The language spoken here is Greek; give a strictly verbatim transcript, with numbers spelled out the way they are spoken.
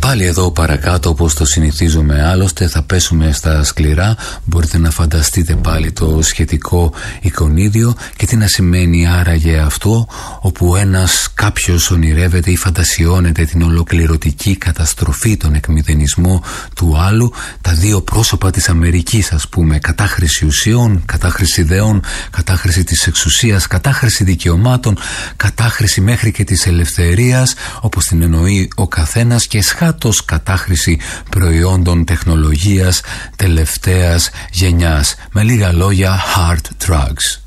πάλι εδώ παρακάτω, όπως το συνηθίζουμε άλλωστε, θα πέσουμε στα σκληρά. Μπορείτε να φανταστείτε πάλι το σχετικό εικονίδιο και τι να σημαίνει άραγε αυτό, όπου ένας κάποιος ονειρεύεται ή φαντασιώνεται την ολοκληρωτική καταστροφή, τον εκμηδενισμό του άλλου, τα δύο πρόσωπα της Αμερικής, ας πούμε, κατάχρηση ουσιών, κατάχρηση ιδεών, κατάχρηση της εξουσίας, κατάχρηση δικαιωμάτων, κατάχρηση μέχρι και της ελευθερίας, όπως την εννοεί ο καθένας, και σχάτως κατάχρηση προϊόντων τεχνολογίας τελευταίας γενιάς. Με λίγα λόγια, hard drugs.